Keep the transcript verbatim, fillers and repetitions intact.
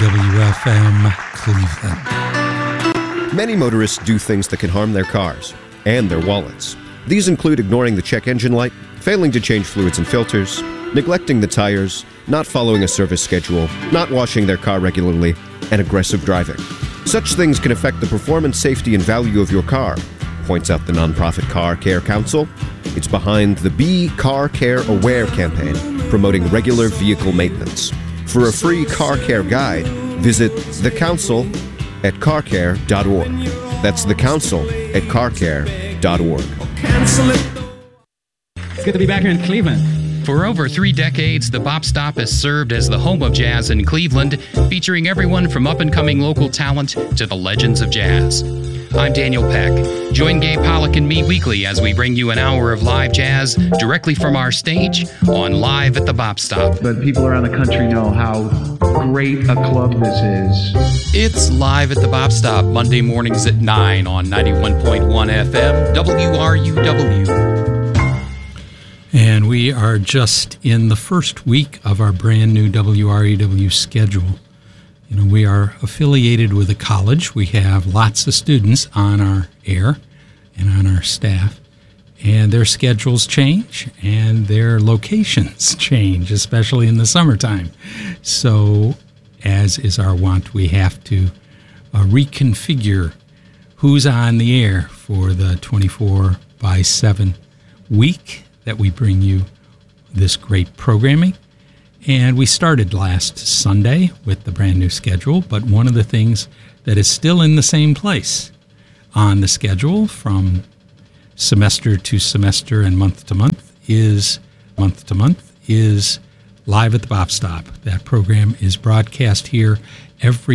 W F M Cleveland. Many motorists do things that can harm their cars and their wallets. These include ignoring the check engine light, failing to change fluids and filters, neglecting the tires, not following a service schedule, not washing their car regularly, and aggressive driving. Such things can affect the performance, safety, and value of your car, points out the nonprofit Car Care Council. It's behind the Be Car Care Aware campaign, promoting regular vehicle maintenance. For a free car care guide, visit the council at car care dot org. That's the council at car care dot org. It's good to be back here in Cleveland. For over three decades, the Bop Stop has served as the home of jazz in Cleveland, featuring everyone from up-and-coming local talent to the legends of jazz. I'm Daniel Peck. Join Gabe Pollock and me weekly as we bring you an hour of live jazz directly from our stage on Live at the Bop Stop. But people around the country know how great a club this is. It's Live at the Bop Stop, Monday mornings at nine on ninety-one point one F M, W R U W. And we are just in the first week of our brand new W R E W schedule. You know, we are affiliated with a college. We have lots of students on our air and on our staff. And their schedules change and their locations change, especially in the summertime. So, as is our wont, we have to uh, reconfigure who's on the air for the twenty-four by seven week that we bring you this great programming. And we started last Sunday with the brand new schedule, but one of the things that is still in the same place on the schedule from semester to semester and month to month is month to month is Live at the Bop Stop. That program is broadcast here every